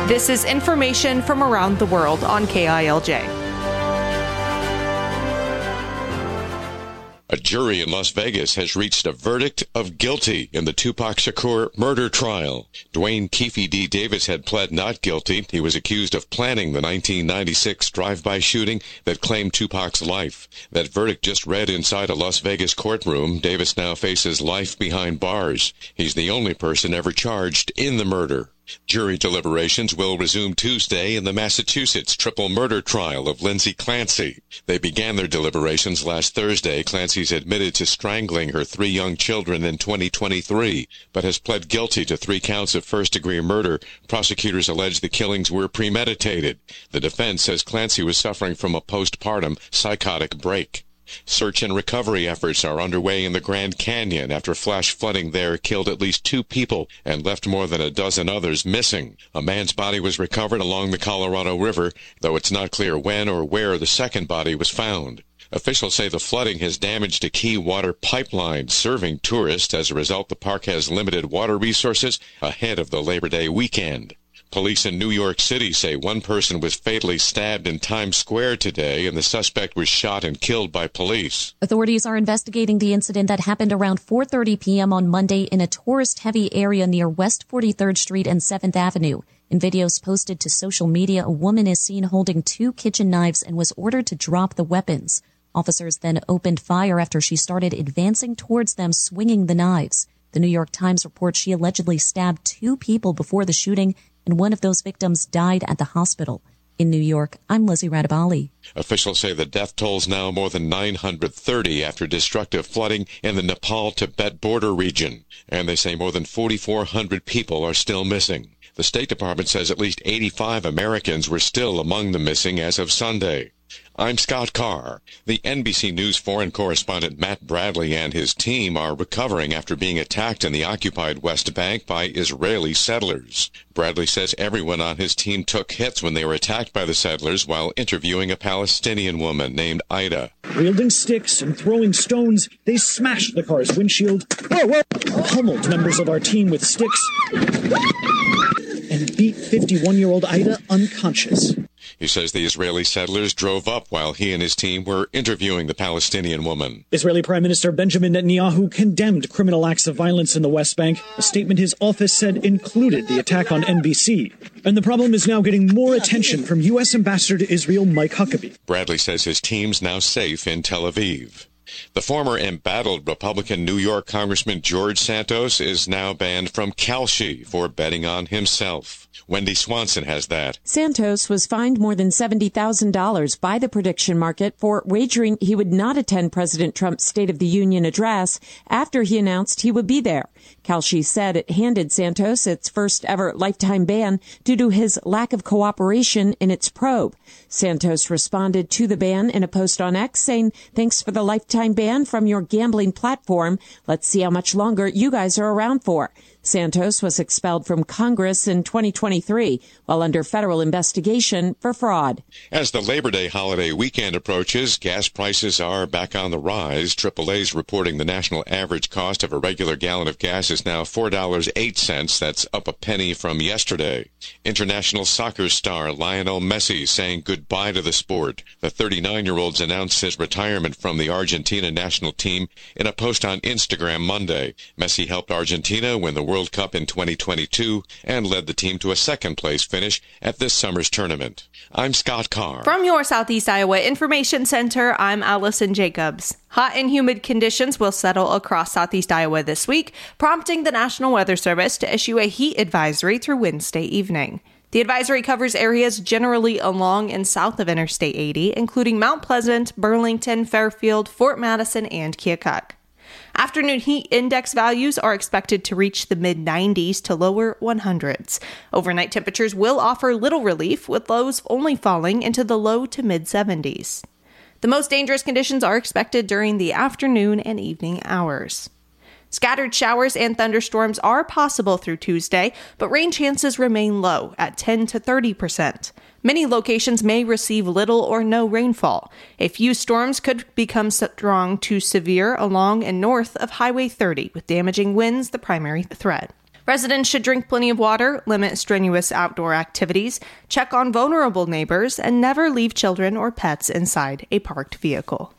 This is information from around the world on KILJ. A jury in Las Vegas has reached a verdict of guilty in the Tupac Shakur murder trial. Dwayne Keefe D. Davis had pled not guilty. He was accused of planning the 1996 drive-by shooting that claimed Tupac's life. That verdict just read inside a Las Vegas courtroom. Davis now faces life behind bars. He's the only person ever charged in the murder. Jury deliberations will resume Tuesday in the Massachusetts triple murder trial of Lindsay Clancy. They began their deliberations last Thursday. Clancy's admitted to strangling her 3 young children in 2023, but has pled guilty to 3 counts of first-degree murder. Prosecutors allege the killings were premeditated. The defense says Clancy was suffering from a postpartum psychotic break. Search and recovery efforts are underway in the Grand Canyon after flash flooding there killed at least 2 people and left more than a dozen others missing. A man's body was recovered along the Colorado River, though it's not clear when or where the second body was found. Officials say the flooding has damaged a key water pipeline serving tourists. As a result, the park has limited water resources ahead of the Labor Day weekend. Police in New York City say one person was fatally stabbed in Times Square today, and the suspect was shot and killed by police. Authorities are investigating the incident that happened around 4:30 p.m. on Monday in a tourist-heavy area near West 43rd Street and 7th Avenue. In videos posted to social media, a woman is seen holding 2 kitchen knives and was ordered to drop the weapons. Officers then opened fire after she started advancing towards them, swinging the knives. The New York Times reports she allegedly stabbed 2 people before the shooting, and one of those victims died at the hospital. In New York, I'm Lizzie Radabali. Officials say the death toll's now more than 930 after destructive flooding in the Nepal-Tibet border region, and they say more than 4,400 people are still missing. The State Department says at least 85 Americans were still among the missing as of Sunday. I'm Scott Carr. The NBC News foreign correspondent Matt Bradley and his team are recovering after being attacked in the occupied West Bank by Israeli settlers. Bradley says everyone on his team took hits when they were attacked by the settlers while interviewing a Palestinian woman named Ida. Wielding sticks and throwing stones, they smashed the car's windshield, pummeled members of our team with sticks, and beat 51-year-old Ida unconscious. He says the Israeli settlers drove up while he and his team were interviewing the Palestinian woman. Israeli Prime Minister Benjamin Netanyahu condemned criminal acts of violence in the West Bank, a statement his office said included the attack on NBC. And the problem is now getting more attention from U.S. Ambassador to Israel Mike Huckabee. Bradley says his team's now safe in Tel Aviv. The former embattled Republican New York Congressman George Santos is now banned from Kalshi for betting on himself. Wendy Swanson has that. Santos was fined more than $70,000 by the prediction market for wagering he would not attend President Trump's State of the Union address after he announced he would be there. Kalshi said it handed Santos its first ever lifetime ban due to his lack of cooperation in its probe. Santos responded to the ban in a post on X saying, "Thanks for the lifetime ban from your gambling platform. Let's see how much longer you guys are around for." Santos was expelled from Congress in 2023 while under federal investigation for fraud. As the Labor Day holiday weekend approaches, gas prices are back on the rise. AAA's reporting the national average cost of a regular gallon of gas is now $4.08. That's up a penny from yesterday. International soccer star Lionel Messi saying goodbye to the sport. The 39-year-old's announced his retirement from the Argentina national team in a post on Instagram Monday. Messi helped Argentina win the World Cup in 2022 and led the team to a second-place finish at this summer's tournament. I'm Scott Carr. From your Southeast Iowa Information Center, I'm Allison Jacobs. Hot and humid conditions will settle across Southeast Iowa this week, prompting the National Weather Service to issue a heat advisory through Wednesday evening. The advisory covers areas generally along and south of Interstate 80, including Mount Pleasant, Burlington, Fairfield, Fort Madison, and Keokuk. Afternoon heat index values are expected to reach the mid-90s to lower 100s. Overnight temperatures will offer little relief, with lows only falling into the low to mid-70s. The most dangerous conditions are expected during the afternoon and evening hours. Scattered showers and thunderstorms are possible through Tuesday, but rain chances remain low at 10 to 30%. Many locations may receive little or no rainfall. A few storms could become strong to severe along and north of Highway 30, with damaging winds the primary threat. Residents should drink plenty of water, limit strenuous outdoor activities, check on vulnerable neighbors, and never leave children or pets inside a parked vehicle.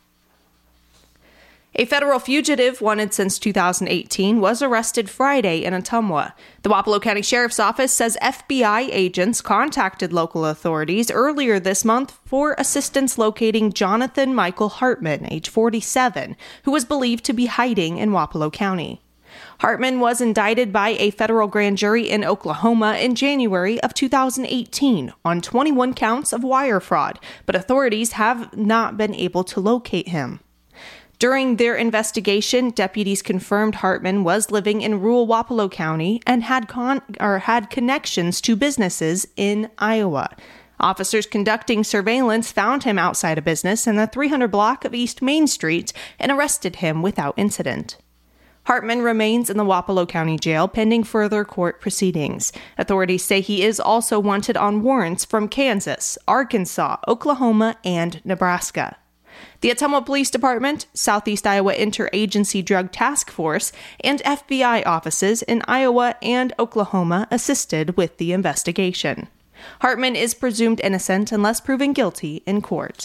A federal fugitive wanted since 2018 was arrested Friday in Ottumwa. The Wapello County Sheriff's Office says FBI agents contacted local authorities earlier this month for assistance locating Jonathan Michael Hartman, age 47, who was believed to be hiding in Wapello County. Hartman was indicted by a federal grand jury in Oklahoma in January of 2018 on 21 counts of wire fraud, but authorities have not been able to locate him. During their investigation, deputies confirmed Hartman was living in rural Wapello County and had connections to businesses in Iowa. Officers conducting surveillance found him outside a business in the 300 block of East Main Street and arrested him without incident. Hartman remains in the Wapello County Jail pending further court proceedings. Authorities say he is also wanted on warrants from Kansas, Arkansas, Oklahoma, and Nebraska. The Ottumwa Police Department, Southeast Iowa Interagency Drug Task Force, and FBI offices in Iowa and Oklahoma assisted with the investigation. Hartman is presumed innocent unless proven guilty in court.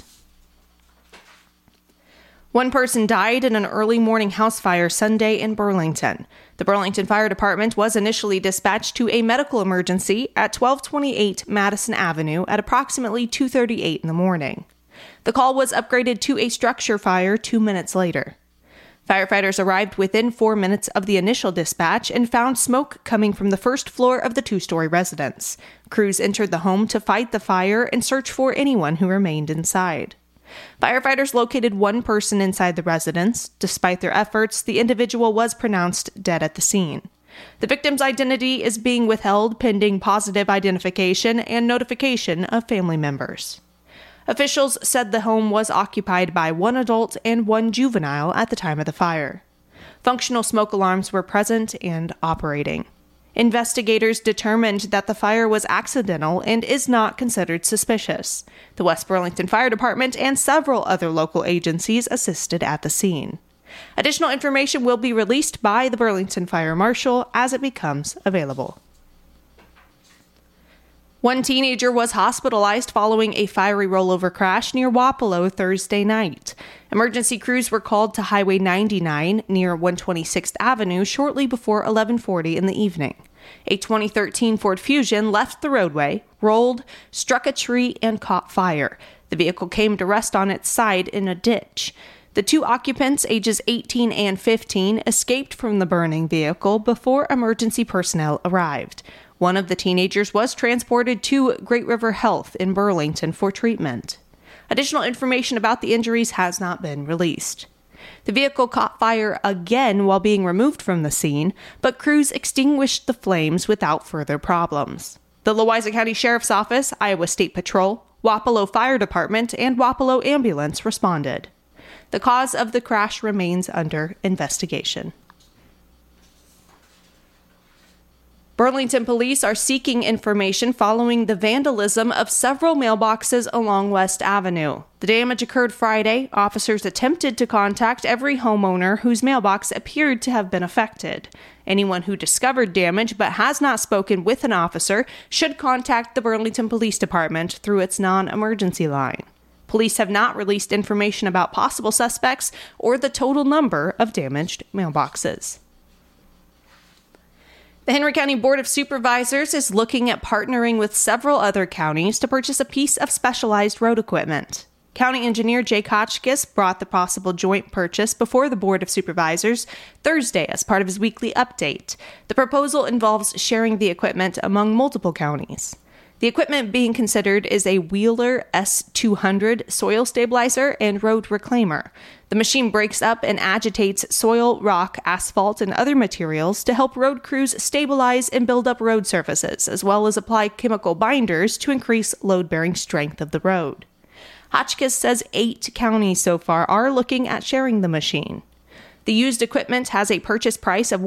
One person died in an early morning house fire Sunday in Burlington. The Burlington Fire Department was initially dispatched to a medical emergency at 1228 Madison Avenue at approximately 2:38 in the morning. The call was upgraded to a structure fire 2 minutes later. Firefighters arrived within 4 minutes of the initial dispatch and found smoke coming from the first floor of the two-story residence. Crews entered the home to fight the fire and search for anyone who remained inside. Firefighters located one person inside the residence. Despite their efforts, the individual was pronounced dead at the scene. The victim's identity is being withheld pending positive identification and notification of family members. Officials said the home was occupied by one adult and one juvenile at the time of the fire. Functional smoke alarms were present and operating. Investigators determined that the fire was accidental and is not considered suspicious. The West Burlington Fire Department and several other local agencies assisted at the scene. Additional information will be released by the Burlington Fire Marshal as it becomes available. One teenager was hospitalized following a fiery rollover crash near Wapello Thursday night. Emergency crews were called to Highway 99 near 126th Avenue shortly before 11:40 in the evening. A 2013 Ford Fusion left the roadway, rolled, struck a tree, and caught fire. The vehicle came to rest on its side in a ditch. The two occupants, ages 18 and 15, escaped from the burning vehicle before emergency personnel arrived. One of the teenagers was transported to Great River Health in Burlington for treatment. Additional information about the injuries has not been released. The vehicle caught fire again while being removed from the scene, but crews extinguished the flames without further problems. The Louisa County Sheriff's Office, Iowa State Patrol, Wapello Fire Department, and Wapello Ambulance responded. The cause of the crash remains under investigation. Burlington police are seeking information following the vandalism of several mailboxes along West Avenue. The damage occurred Friday. Officers attempted to contact every homeowner whose mailbox appeared to have been affected. Anyone who discovered damage but has not spoken with an officer should contact the Burlington Police Department through its non-emergency line. Police have not released information about possible suspects or the total number of damaged mailboxes. The Henry County Board of Supervisors is looking at partnering with several other counties to purchase a piece of specialized road equipment. County Engineer Jake Hotchkiss brought the possible joint purchase before the Board of Supervisors Thursday as part of his weekly update. The proposal involves sharing the equipment among multiple counties. The equipment being considered is a Wheeler S200 soil stabilizer and road reclaimer. The machine breaks up and agitates soil, rock, asphalt, and other materials to help road crews stabilize and build up road surfaces, as well as apply chemical binders to increase load-bearing strength of the road. Hotchkiss says 8 counties so far are looking at sharing the machine. The used equipment has a purchase price of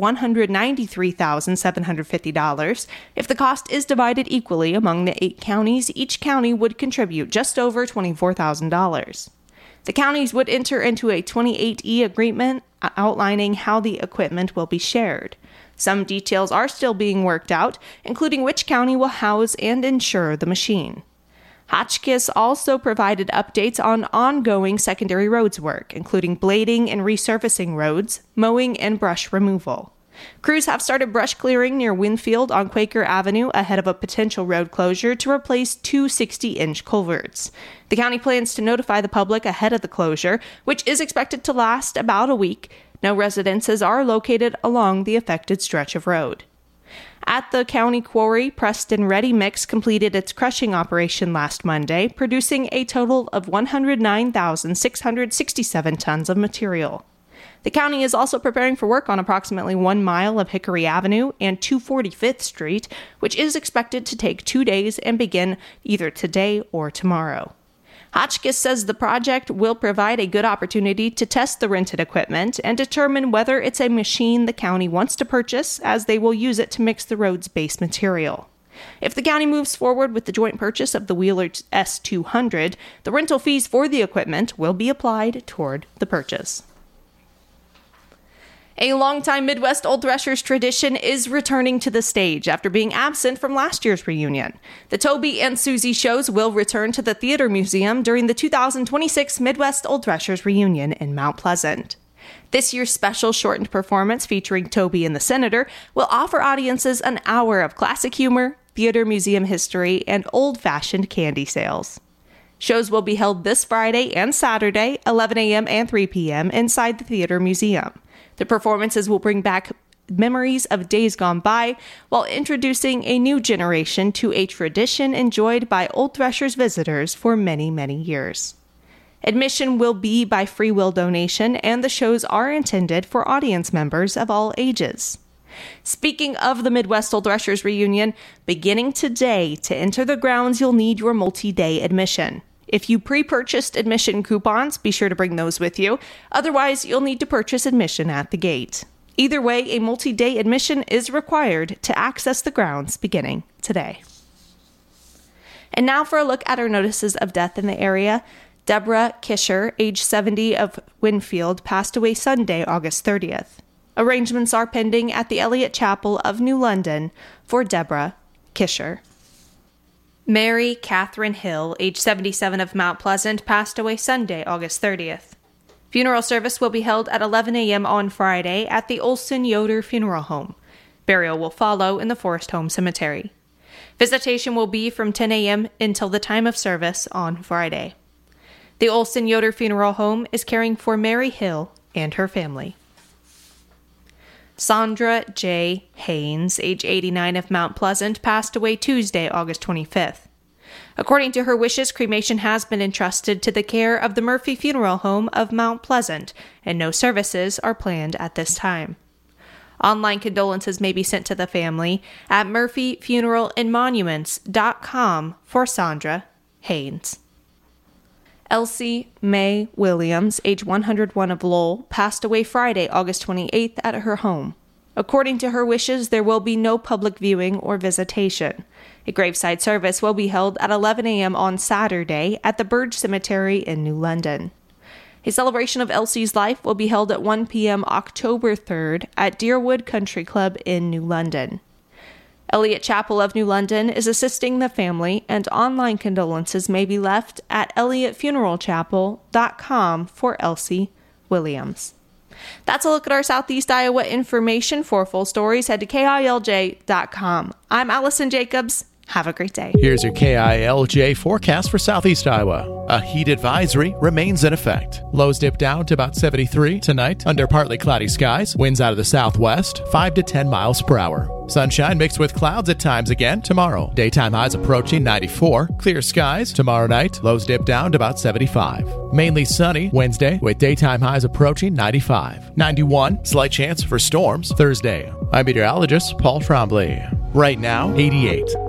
$193,750. If the cost is divided equally among the 8 counties, each county would contribute just over $24,000. The counties would enter into a 28E agreement outlining how the equipment will be shared. Some details are still being worked out, including which county will house and insure the machine. Hotchkiss also provided updates on ongoing secondary roads work, including blading and resurfacing roads, mowing, and brush removal. Crews have started brush clearing near Winfield on Quaker Avenue ahead of a potential road closure to replace two 60-inch culverts. The county plans to notify the public ahead of the closure, which is expected to last about a week. No residences are located along the affected stretch of road. At the county quarry, Preston Ready Mix completed its crushing operation last Monday, producing a total of 109,667 tons of material. The county is also preparing for work on approximately 1 mile of Hickory Avenue and 245th Street, which is expected to take 2 days and begin either today or tomorrow. Hotchkiss says the project will provide a good opportunity to test the rented equipment and determine whether it's a machine the county wants to purchase, as they will use it to mix the road's base material. If the county moves forward with the joint purchase of the Wheeler S200, the rental fees for the equipment will be applied toward the purchase. A longtime Midwest Old Threshers tradition is returning to the stage after being absent from last year's reunion. The Toby and Susie shows will return to the Theater Museum during the 2026 Midwest Old Threshers reunion in Mount Pleasant. This year's special shortened performance featuring Toby and the Senator will offer audiences an hour of classic humor, theater museum history, and old-fashioned candy sales. Shows will be held this Friday and Saturday, 11 a.m. and 3 p.m. inside the Theater Museum. The performances will bring back memories of days gone by while introducing a new generation to a tradition enjoyed by Old Threshers visitors for many, many years. Admission will be by free will donation, and the shows are intended for audience members of all ages. Speaking of the Midwest Old Threshers reunion, beginning today, to enter the grounds, you'll need your multi-day admission. If you pre-purchased admission coupons, be sure to bring those with you. Otherwise, you'll need to purchase admission at the gate. Either way, a multi-day admission is required to access the grounds beginning today. And now for a look at our notices of death in the area. Deborah Kisher, age 70 of Winfield, passed away Sunday, August 30th. Arrangements are pending at the Elliott Chapel of New London for Deborah Kisher. Mary Catherine Hill, age 77 of Mount Pleasant, passed away Sunday, August 30th. Funeral service will be held at 11 a.m. on Friday at the Olson Yoder Funeral Home. Burial will follow in the Forest Home Cemetery. Visitation will be from 10 a.m. until the time of service on Friday. The Olson Yoder Funeral Home is caring for Mary Hill and her family. Sandra J. Haynes, age 89 of Mount Pleasant, passed away Tuesday, August 25th. According to her wishes, cremation has been entrusted to the care of the Murphy Funeral Home of Mount Pleasant, and no services are planned at this time. Online condolences may be sent to the family at murphyfuneralandmonuments.com for Sandra Haynes. Elsie Mae Williams, age 101 of Lowell, passed away Friday, August 28th at her home. According to her wishes, there will be no public viewing or visitation. A graveside service will be held at 11 a.m. on Saturday at the Burge Cemetery in New London. A celebration of Elsie's life will be held at 1 p.m. October 3rd at Deerwood Country Club in New London. Elliott Chapel of New London is assisting the family, and online condolences may be left at elliottfuneralchapel.com for Elsie Williams. That's a look at our Southeast Iowa information. For full stories, head to KILJ.com. I'm Allison Jacobs. Have a great day. Here's your KILJ forecast for Southeast Iowa. A heat advisory remains in effect. Lows dip down to about 73 tonight under partly cloudy skies. Winds out of the southwest, 5 to 10 miles per hour. Sunshine mixed with clouds at times again tomorrow. Daytime highs approaching 94. Clear skies tomorrow night. Lows dip down to about 75. Mainly sunny Wednesday with daytime highs approaching 95. 91. Slight chance for storms Thursday. I'm meteorologist Paul Trombley. Right now, 88.